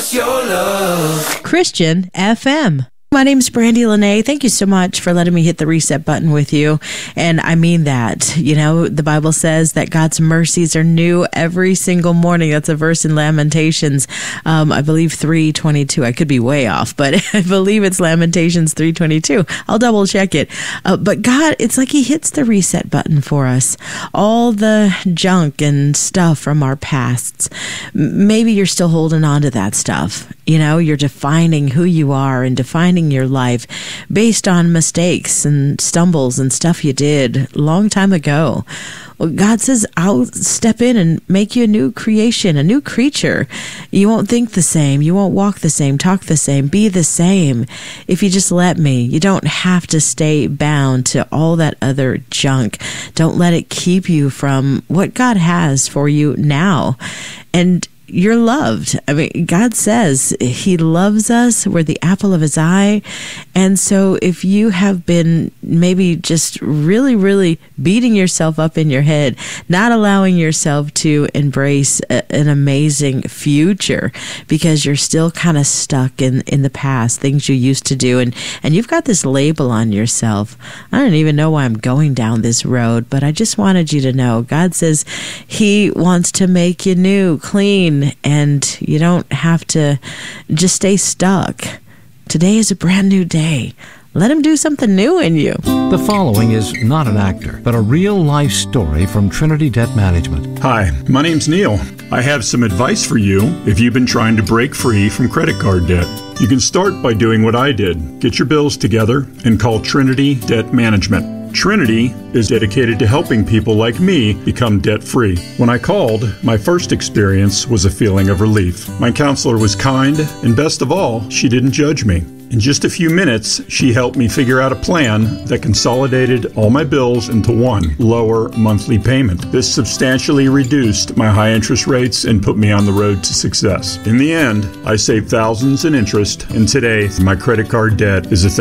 us your love. Christian FM. My name's Brandy Lene. Thank you so much for letting me hit the reset button with you. And I mean that. You know, the Bible says that God's mercies are new every single morning. That's a verse in Lamentations, I believe 3:22. I could be way off, but I believe it's Lamentations 3:22. I'll double check it. But God, it's like he hits the reset button for us. All the junk and stuff from our pasts. Maybe you're still holding on to that stuff. You know, you're defining who you are and defining your life based on mistakes and stumbles and stuff you did a long time ago. Well, God says, I'll step in and make you a new creation, a new creature. You won't think the same. You won't walk the same, talk the same, be the same if you just let me. You don't have to stay bound to all that other junk. Don't let it keep you from what God has for you now. And you're loved. I mean, God says he loves us. We're the apple of his eye. And so if you have been maybe just really, really beating yourself up in your head, not allowing yourself to embrace an amazing future because you're still kind of stuck in the past, things you used to do, and you've got this label on yourself. I don't even know why I'm going down this road, but I just wanted you to know God says he wants to make you new, clean, and you don't have to just stay stuck. Today is a brand new day. Let him do something new in you. The following is not an actor, but a real-life story from Trinity Debt Management. Hi, my name's Neil. I have some advice for you if you've been trying to break free from credit card debt. You can start by doing what I did. Get your bills together and call Trinity Debt Management. Trinity is dedicated to helping people like me become debt-free. When I called, my first experience was a feeling of relief. My counselor was kind, and best of all, she didn't judge me. In just a few minutes, she helped me figure out a plan that consolidated all my bills into one lower monthly payment. This substantially reduced my high interest rates and put me on the road to success. In the end, I saved thousands in interest, and today my credit card debt is